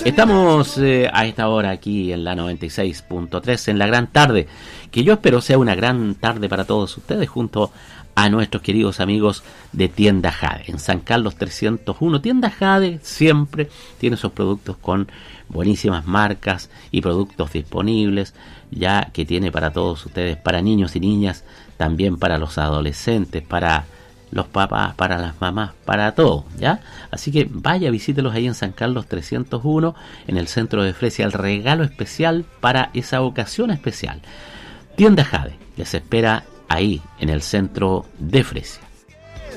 Estamos a esta hora aquí en la 96.3 en la gran tarde, que yo espero sea una gran tarde para todos ustedes, junto a nuestros queridos amigos de Tienda Jade, en San Carlos 301. Tienda Jade siempre tiene sus productos con buenísimas marcas y productos disponibles, ya que tiene para todos ustedes, para niños y niñas, también para los adolescentes, para los papás, para las mamás, para todo, ¿ya? Así que vaya, visítelos ahí en San Carlos 301, en el centro de Fresia, el regalo especial para esa ocasión especial. Tienda Jade les espera ahí, en el centro de Fresia.